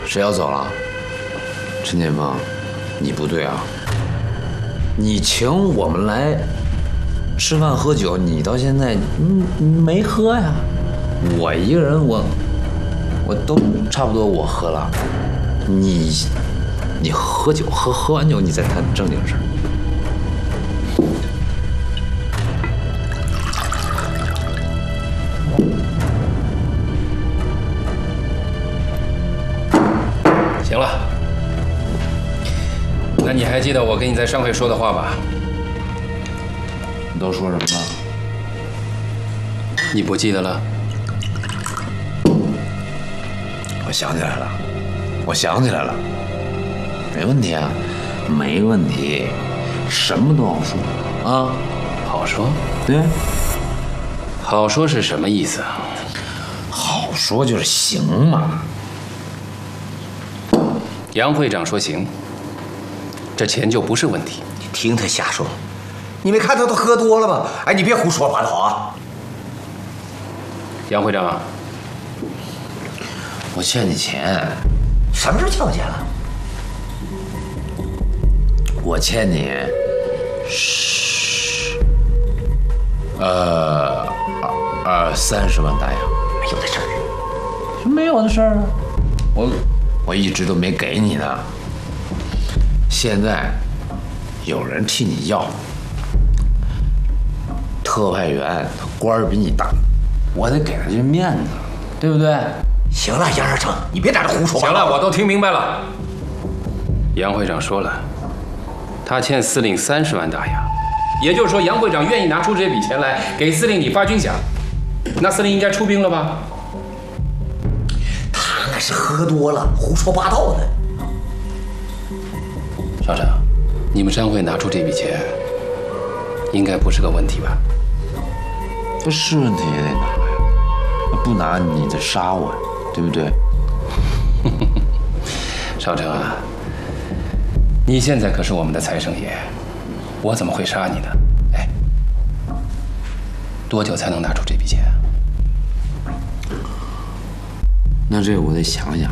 谁要走了？陈建峰，你不对啊！你请我们来吃饭喝酒，你到现在没喝呀？我一个人，我都差不多我喝了，你喝酒喝完酒你再谈正经事儿。 行了，那你还记得我跟你在商会说的话吧？ 你都说什么了？ 你不记得了？ 我想起来了，没问题啊，没问题，什么都好说啊， 好说？ 对， 好说是什么意思啊？ 好说就是行嘛。 杨会长说行，这钱就不是问题。 你听他瞎说，你没看他都喝多了吗？哎，你别胡说八道啊！ 杨会长， 我欠你钱。 什么时候欠我钱了？ 我欠你30万大洋。 没有的事儿。 没有的事儿啊，我一直都没给你呢。现在有人替你要，特派员他官儿比你大，我得给他这面子，对不对？ 行了，杨二成，你别在这胡说八道。 行了，我都听明白了。杨会长说了，他欠司令30万大洋，也就是说，杨会长愿意拿出这笔钱来给司令你发军饷，那司令应该出兵了吧？ 他那是喝多了，胡说八道呢。 少长，你们商会拿出这笔钱，应该不是个问题吧？ 这是问题也得拿呀，不拿你得杀我，对不对？ 少成啊，你现在可是我们的财神爷，我怎么会杀你呢？哎，多久才能拿出这笔钱？ 那这我得想想，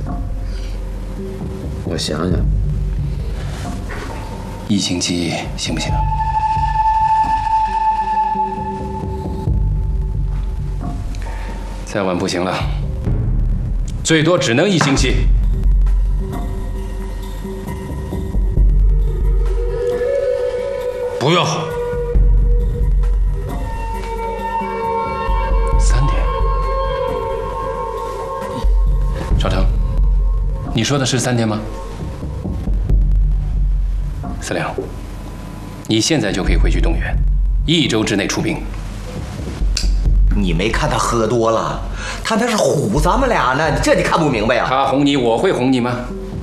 我想想 1星期行不行？再晚不行了，最多只能1星期。 不用。 3天。少成，你说的是3天吗？司令，你现在就可以回去动员，1周之内出兵。 你没看他喝多了，他那是唬咱们俩呢，这你看不明白呀？ 他哄你，我会哄你吗？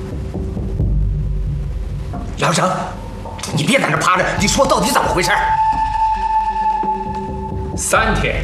杨成，你别在那趴着，你说到底怎么回事 ？3天。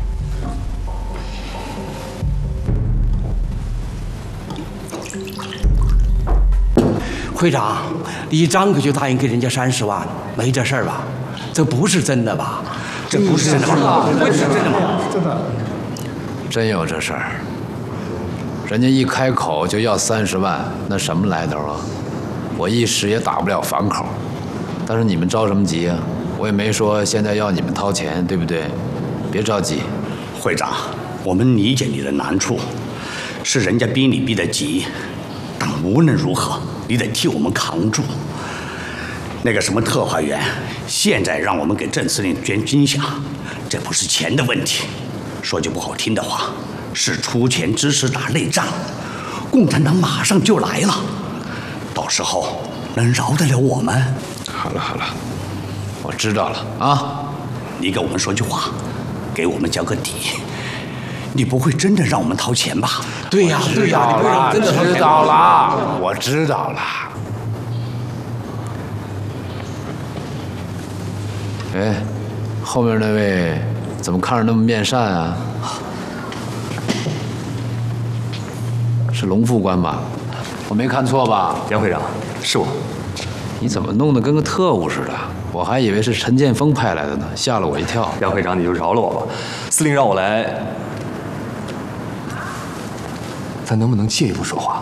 会长，你张口就答应给人家30万，没这事儿吧？这不是真的吧？这不是真的吗？不是真的吗？ 真的。 真有这事儿，人家一开口就要30万，那什么来头啊？我一时也打不了反口，但是你们着什么急啊？我也没说现在要你们掏钱，对不对？别着急。 会长，我们理解你的难处，是人家逼你逼得急，但无论如何，你得替我们扛住。那个什么特派员，现在让我们给郑司令捐军饷，这不是钱的问题，说句不好听的话，是出钱支持打内战，共产党马上就来了，到时候能饶得了我们？ 好了，我知道了啊。 你给我们说句话，给我们交个底。你不会真的让我们掏钱吧？ 对呀，你不会让真的掏钱吧？ 知道了，我知道了。哎，后面那位怎么看着那么面善啊？是龙副官吧？我没看错吧？ 杨会长，是我。 你怎么弄得跟个特务似的？我还以为是陈建峰派来的呢，吓了我一跳。 杨会长，你就饶了我吧。司令让我来，咱能不能借一步说话？